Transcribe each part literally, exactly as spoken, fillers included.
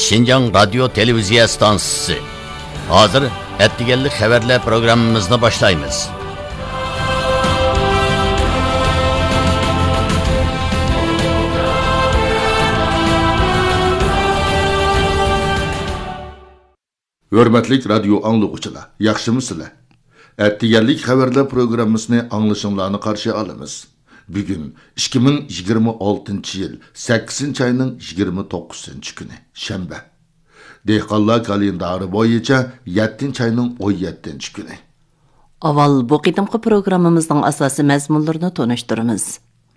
Şinjan Radyo Televiziya Stansiyası. Hazır ettigellik haberler programımızını başlayımız. Hörmetlik radyo anlıqçılar, yaxşımısınızlar? Ettigellik haberler programımızını anlaşımlarını karşı alımız. Bugün ikki ming yigirma oltinchi yil sakkizinchi ayning yigirma to'qqizinchi kuni shanba. Dehqonlar kalendari bo'yicha yettinchi ayning o'n yettinchi kuni. Aval bu qitimqi programımızın asası mazmunlarini tonuşturumuz.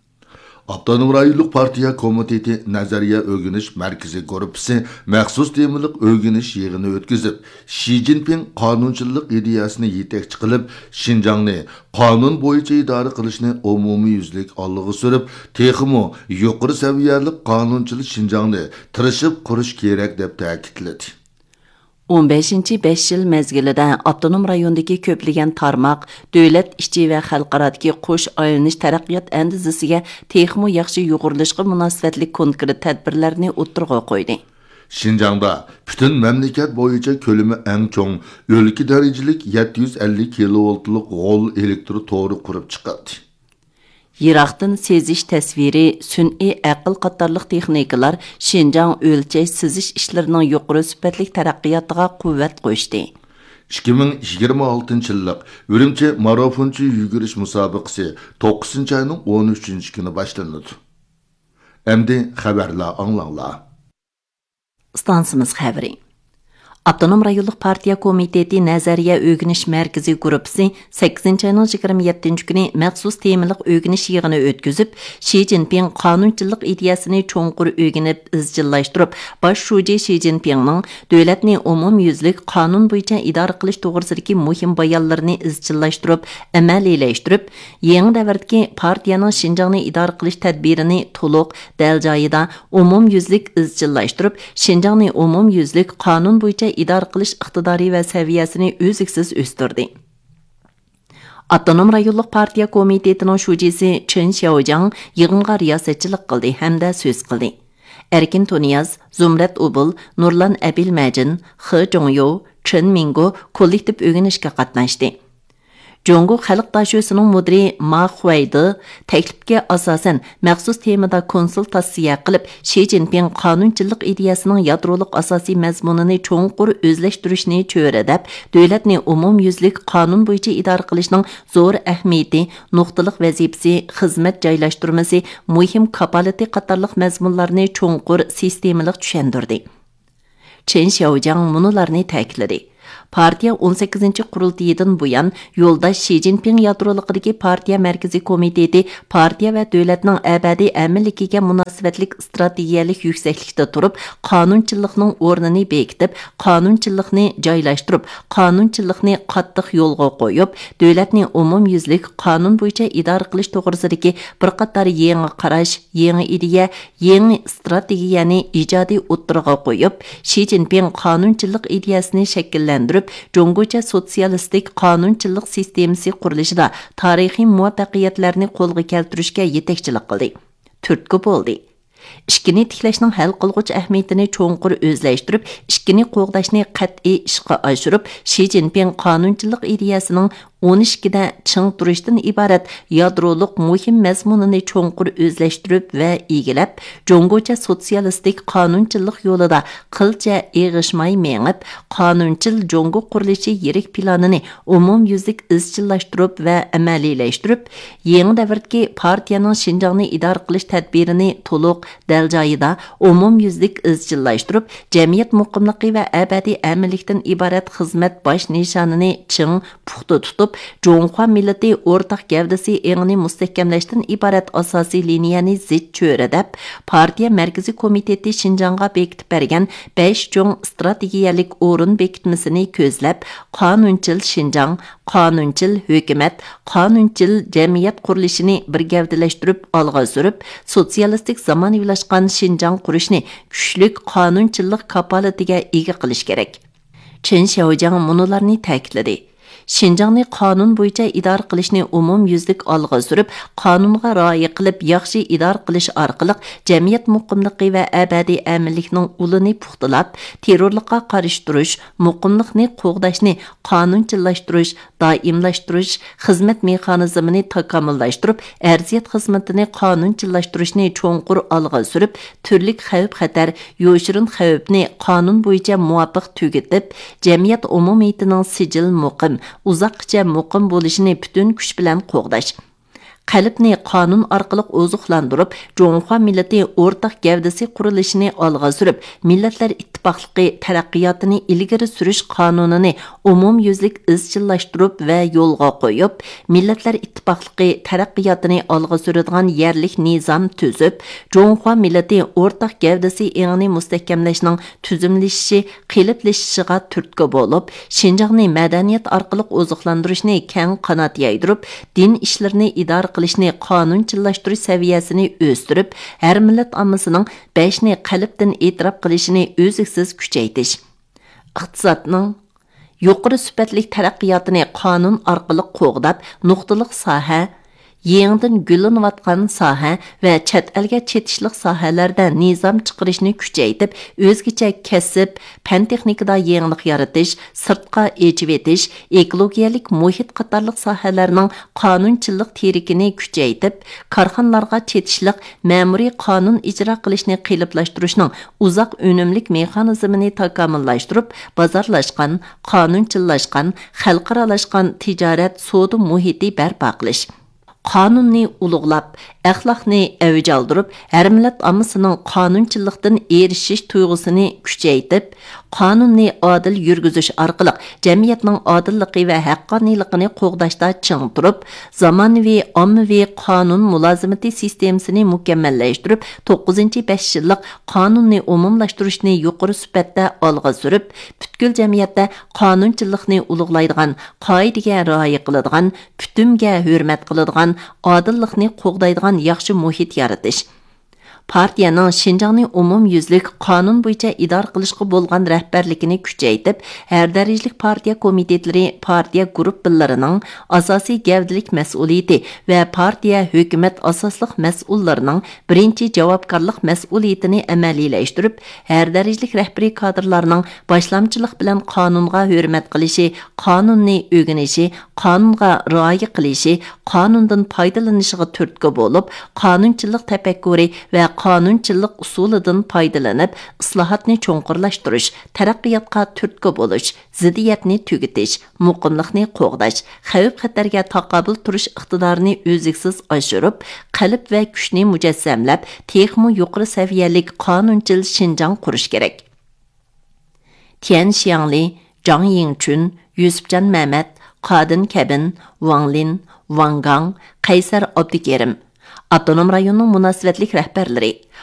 Avtonom rayonluq partiya komiteti nazariya o'rganish markazi gruppasi maxsus temalik o'rganish yig'ini o'tkazib, Xi Jinping qonunchilik ideyasini yetakchi qilib, Xinjiangni qonun bo'yicha idora qilishni umumiy yuzlik olg'a surib, texmo yuqori saviyali qonunchilik Xinjiangni tirishib qurish kerak deb ta'kidladi. o'n beshinchi besh yil mezgilida avtonom rayondagi ko'plagan tarmoq, davlat ichki va xalqarodagi qo'sh aylanish taraqqiyot andizasiga texmo yaxshi yuqorilishga munosabatli konkret tadbirlarni o'tirg'a qo'ydi. Xinjiangda butun mamlakat bo'yicha ko'lami eng cho'ng o'lka darajalik yetti yuz ellik kilovoltlik g'ol elektr to'ri qurib chiqadi. Yiroqdan sezish tasviri, sun'iy aql qatorliq texnikalar Xinjiang o'lchash sizish ishlarining yuqori sifatli taraqqiyotiga quvvat qo'shdi. ikki ming yigirma oltinchi yillik Urumchi marafonchi yugurish musobaqasi to'qqizinchi ayning o'n uchinchi kuni boshlanadi. Endi xabarlar anglanglar. Stansimiz xabari. Avtonom rayonluq partiya komiteti nazariya o'rganish markazi gruppasi sakkizinchi ayning yigirma yettinchi kuni maxsus temalik o'rganish yig'ini o'tkazib, Xi Jinping qonunchilik ideyasini cho'nqur o'rganib izchillashtirib, bosh shuji Xi Jinpingning davlatni umumyuzlik qonun bo'yicha idora qilish to'g'risidagi muhim bayonlarini izchillashtirib, amaliylashtirib, yangi davrdagi partiyaning Xinjiangni idora qilish tadbirini to'liq dal joyida umumyuzlik izchillashtirib, Xinjiangni umumyuzlik qonun bo'yicha idora qilish iqtidori va saviyasini o'ziksiz o'stirdi. Avtonom rayonluq partiya komitetining shujisi Chen Xiaojang yig'inga riyosatchilik qildi hamda so'z qildi. Erkin Toniyaz, Zumrat Ubul, Nurlan Abil Majin, He Zhongyu, Chen Mingu kollektiv o'rganishga qatnashdi. Jongo Xalq Dashyosuning mudiri Ma Huaydi taklifga asosan maxsus temada konsultatsiya qilib, Xi Jinping qonunchilik ideyasining yadroliq asosiy mazmunini cho'nqur o'zlashtirishni cho'radab, davlatni umumyuzlik qonun bo'yicha idora qilishning zo'r ahamiyati, nuqtaliq vazifasi, xizmat joylashtirmasi, muhim kapolati qatorliq mazmunlarni cho'nqur sistemalik tushuntirdi. Chen Xiaojang munolarni ta'kidladi. Partiya o'n sakkizinchi qurultiyidan buyon yo'ldosh Xi Jinping yadroliqidagi partiya markaziy komiteti partiya va davlatning abadiy amilligiga munosabatlik strategiyalik yuksaklikda turib, qonunchilikning o'rnini bekitib, qonunchilikni joylashtirib, qonunchilikni qattiq yo'lga qo'yib, davlatning umumyuzlik qonun bo'yicha idora qilish to'g'risidagi bir qator yangi qarash, yangi ideya, yangi strategiyani ijodiy o'ttirg'a qo'yib, Xi Jinping qonunchilik ideyasini shakllantirib, Jongocha sotsialistik qonunchilik sistemasi qurilishida tarixiy muvaffaqiyatlarni qo'lga keltirishga yetakchilik qildi. Turtki bo'ldi. Ishkini tiklashning hal qilg'uch ahamiyatini cho'nqur o'zlashtirib, ishkini qo'g'dashni qat'iy ishga oshirib, Xi Jinping qonunchilik ideyasining o'n ikkida ching turishdan iborat yadroliq muhim mazmunini cho'nqur o'zlashtirib va egilab, Jongocha sotsialistik qonunchilik yo'lida qilcha eg'ishmay mengib, qonunchil Jongo qurilishi yirik planini umumyuzlik izchillashtirib va amaliylashtirib, yangi davrdagi partiyaning Xinjiangni idora qilish tadbirini to'liq dal joyida umumyuzlik izchillashtirib, jamiyat muqimligi va abadiy amillikdan iborat xizmat bosh nishonini ching puxta tutib, Jonghua millati o'rtaq gavdasi engini mustahkamlashdan iborat asosiy liniyani zid cho'radab, partiya markaziy komiteti Xinjiangga bekitib bergan besh cho'ng strategiyalik o'rin bekitmasini ko'zlab, qonunchil Xinjiang, qonunchil hukumat, qonunchil jamiyat qurilishini bir gavdalashtirib olg'a surib, sotsialistik zamonaviylashgan Xinjiang qurishni kuchlik qonunchilik kapolatiga ega qilish kerak. Chen Xiaojang munolarni ta'kidladi. Şinjanni qonun bo'yicha idora qilishni umumyuzlik olg'a surib, qonunga rioya qilib, yaxshi idora qilish orqali jamiyat muqimligi va abadiy aminlikning ulini puxtalab, terrorlikqa qarshi turish, muqimlikni qo'g'dashni qonunchilashtirish, doimlashtirish, xizmat mexanizmini takomillashtirib, arziyat xizmatini qonunchilashtirishni cho'nqur olg'a surib, turli xavf-xatar, yo'shirin xavfni qonun bo'yicha muvofiq tugatib, jamiyat umumiyatining sijil muqim, uzoqcha muqim bo'lishini butun kuch bilan qo'g'dash. Qalbni qonun orqali oziqlantirib, Jonghua millati o'rtaq gavdasi qurilishini olg'a surib, millatlar ittifoqligi taraqqiyotini ilgari surish qonunini umumyuzlik izchillashtirib va yo'lga qo'yib, millatlar ittifoqligi taraqqiyotini olg'a suradigan yerlik nizam tuzib, Jonghua millati o'rtaq gavdasi engini mustahkamlashning tuzumlashishi, qiliblashishiga turtki bo'lib, Xinjiangni madaniyat orqali oziqlantirishni keng qanot yaydirib, din ishlarini idora qilishni qonunchilashtirish saviyasini o'stirib, har millat ommasining beshni qalbdan e'tirof qilishini o'ziksiz kuchaytirish. Iqtisodning yuqori sifatli taraqqiyotini qonun orqali qo'g'dab, nuqtaliq soha, yangidan gullanayotgan soha va chet elga chetishlik sohalarda nizam chiqarishni kuchaytirib, o'zgacha kasb, fan texnikada yangilik yaratish, sirtqa echib etish, ekologiyalik muhit qatorliq sohalarning qonunchilik terikini kuchaytirib, korxonalarga chetishlik ma'muriy qonun ijro qilishni qiyinlashtirishning uzoq unumlik mexanizmini takomillashtirib, bozorlashgan, qonunchillashgan, xalqaralashgan tijorat savdo muhiti barpo qilish. Qonunni ulug'lab, axloqni avj oldirib, har millat ommasining qonunchilikdan erishish tuyg'usini kuchaytirib, qonunni adil yurgizish orqali jamiyatning odilligi va haqqoniyligini qo'g'dashda ching turib, zamonaviy ommaviy qonun mulozimati sistemasini mukammallashtirib, to'qqizinchi besh yillik qonunni umumlashtirishni yuqori sifatda olg'a surib, butkul jamiyatda qonunchilikni ulug'laydigan, qoidaga rioya qiladigan, putumga hurmat qiladigan, odillikni qo'g'daydigan yaxshi muhit yaratish. Partiyaning Xinjiangni umumyuzlik qonun bo'yicha idora qilishga bo'lgan rahbarligini kuchaytirib, har darajalik partiya komitetlari, partiya guruhlarining asosiy gavdalik mas'uliyati va partiya hukumat asosliq mas'ullarining birinchi javobgarlik mas'uliyatini amaliylashtirib, har darajalik rahbariy kadrlarning boshlamchilik bilan qonunga hurmat qilishi, qonunni o'rganishi, qonunga rioya qilishi, qonundan foydalanishiga turtki bo'lib, qonunchilik tafakkuri va qonunchilik usulidan foydalanib, islohotni cho'nqurlashtirish, taraqqiyotga turtki bo'lish, ziddiyatni tugatish, muqimlikni qo'g'dash, xavf-xatarga taqobil turish iqtidorini o'ziksiz oshirib, qalb va kuchni mujassamlab, texmo yuqori saviyalik qonunchil Xinjiang qurish kerak. Tian Xiangli, Zhang Yingchun, Yusufjan Mehmet, Qadin Kabin, Wang Lin, Wang Gang, Qaysar Abdikerim Avtonom rayonning munosabatlik rahbarlari